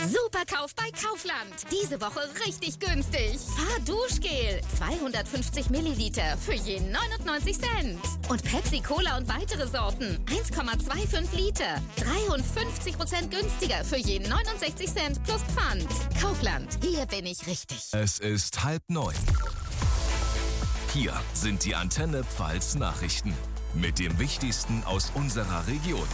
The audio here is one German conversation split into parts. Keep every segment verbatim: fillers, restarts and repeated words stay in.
Superkauf bei Kaufland. Diese Woche richtig günstig. Fahrduschgel. zweihundertfünfzig Milliliter für je neunundneunzig Cent. Und Pepsi Cola und weitere Sorten. eins Komma fünfundzwanzig Liter. dreiundfünfzig Prozent günstiger für je neunundsechzig Cent plus Pfand. Kaufland. Hier bin ich richtig. Es ist halb neun. Hier sind die Antenne Pfalz Nachrichten. Mit dem Wichtigsten aus unserer Region.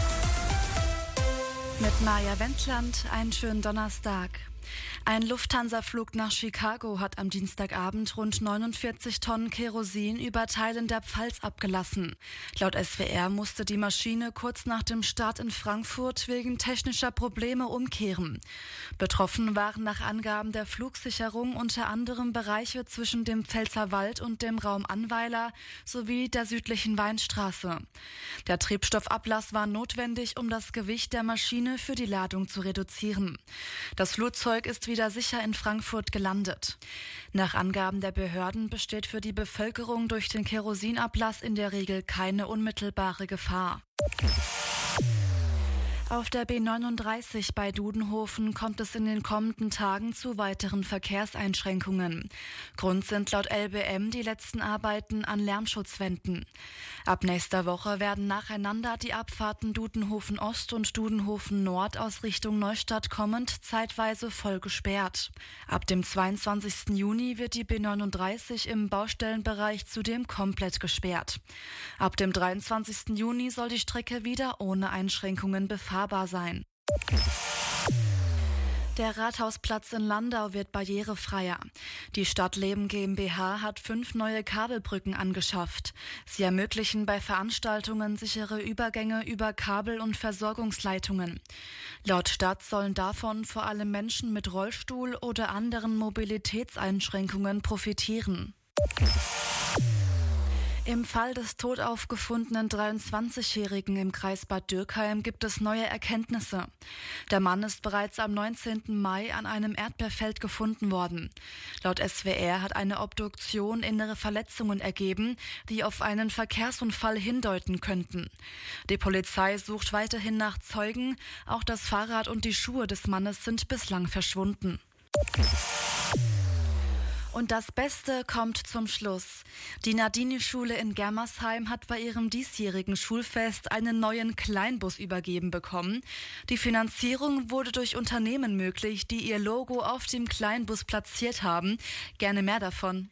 Mit Maja Wendland, einen schönen Donnerstag. Ein Lufthansa-Flug nach Chicago hat am Dienstagabend rund neunundvierzig Tonnen Kerosin über Teilen der Pfalz abgelassen. Laut S W R musste die Maschine kurz nach dem Start in Frankfurt wegen technischer Probleme umkehren. Betroffen waren nach Angaben der Flugsicherung unter anderem Bereiche zwischen dem Pfälzerwald und dem Raum Annweiler sowie der südlichen Weinstraße. Der Triebstoffablass war notwendig, um das Gewicht der Maschine für die Ladung zu reduzieren. Das Flugzeug ist wieder sicher in Frankfurt gelandet. Nach Angaben der Behörden besteht für die Bevölkerung durch den Kerosinablass in der Regel keine unmittelbare Gefahr. Auf der B neununddreißig bei Dudenhofen kommt es in den kommenden Tagen zu weiteren Verkehrseinschränkungen. Grund sind laut L B M die letzten Arbeiten an Lärmschutzwänden. Ab nächster Woche werden nacheinander die Abfahrten Dudenhofen Ost und Dudenhofen Nord aus Richtung Neustadt kommend zeitweise voll gesperrt. Ab dem zweiundzwanzigsten Juni wird die B neununddreißig im Baustellenbereich zudem komplett gesperrt. Ab dem dreiundzwanzigsten Juni soll die Strecke wieder ohne Einschränkungen befahrbar sein. Der Rathausplatz in Landau wird barrierefreier. Die Stadtleben GmbH hat fünf neue Kabelbrücken angeschafft. Sie ermöglichen bei Veranstaltungen sichere Übergänge über Kabel- und Versorgungsleitungen. Laut Stadt sollen davon vor allem Menschen mit Rollstuhl oder anderen Mobilitätseinschränkungen profitieren. Im Fall des tot aufgefundenen dreiundzwanzigjährigen im Kreis Bad Dürkheim gibt es neue Erkenntnisse. Der Mann ist bereits am neunzehnten Mai an einem Erdbeerfeld gefunden worden. Laut S W R hat eine Obduktion innere Verletzungen ergeben, die auf einen Verkehrsunfall hindeuten könnten. Die Polizei sucht weiterhin nach Zeugen. Auch das Fahrrad und die Schuhe des Mannes sind bislang verschwunden. Und das Beste kommt zum Schluss. Die Nardini-Schule in Germersheim hat bei ihrem diesjährigen Schulfest einen neuen Kleinbus übergeben bekommen. Die Finanzierung wurde durch Unternehmen möglich, die ihr Logo auf dem Kleinbus platziert haben. Gerne mehr davon.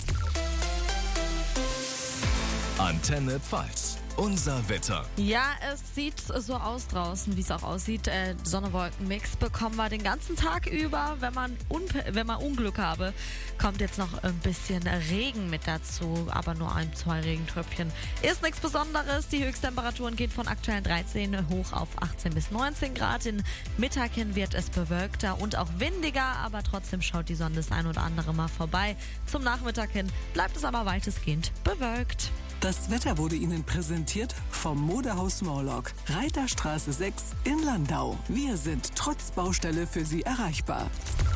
Antenne Pfalz. Unser Wetter. Ja, es sieht so aus draußen, wie es auch aussieht. Äh, Sonne-Wolken-Mix bekommen wir den ganzen Tag über. Wenn man, Unpe- wenn man Unglück habe, kommt jetzt noch ein bisschen Regen mit dazu. Aber nur ein, zwei Regentröpfchen. Ist nichts Besonderes. Die Höchsttemperaturen gehen von aktuellen dreizehn hoch auf achtzehn bis neunzehn Grad. In Mittag hin wird es bewölkter und auch windiger. Aber trotzdem schaut die Sonne das ein oder andere Mal vorbei. Zum Nachmittag hin bleibt es aber weitestgehend bewölkt. Das Wetter wurde Ihnen präsentiert vom Modehaus Morlock, Reiterstraße sechs in Landau. Wir sind trotz Baustelle für Sie erreichbar.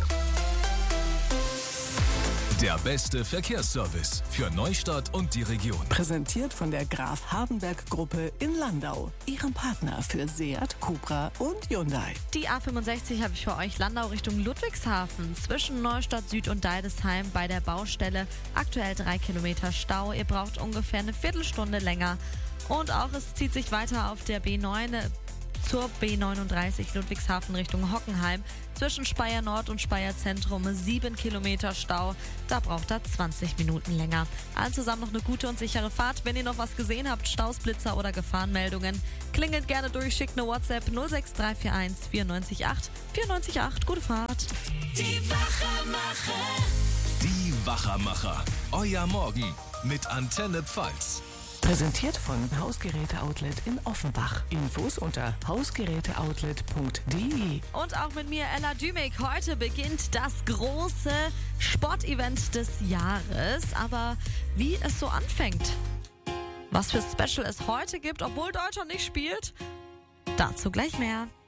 Der beste Verkehrsservice für Neustadt und die Region. Präsentiert von der Graf Hardenberg Gruppe in Landau, Ihrem Partner für Seat, Cupra und Hyundai. Die A fünfundsechzig habe ich für euch, Landau Richtung Ludwigshafen. Zwischen Neustadt Süd und Deidesheim bei der Baustelle. Aktuell drei Kilometer Stau. Ihr braucht ungefähr eine Viertelstunde länger. Und auch es zieht sich weiter auf der B neun zur B neununddreißig Ludwigshafen Richtung Hockenheim. Zwischen Speyer Nord und Speyer Zentrum sieben Kilometer Stau. Da braucht er zwanzig Minuten länger. Allen zusammen noch eine gute und sichere Fahrt. Wenn ihr noch was gesehen habt, Staus, Blitzer oder Gefahrenmeldungen, klingelt gerne durch, schickt eine WhatsApp null sechs drei vier eins vier neun acht vier neun acht. Gute Fahrt. Die Wachermacher. Die Wachermacher. Euer Morgen mit Antenne Pfalz. Präsentiert von Hausgeräte-Outlet in Offenbach. Infos unter hausgeräteoutlet punkt de. Und auch mit mir, Ella Dümig. Heute beginnt das große Sportevent des Jahres. Aber wie es so anfängt, was für Special es heute gibt, obwohl Deutschland nicht spielt, dazu gleich mehr.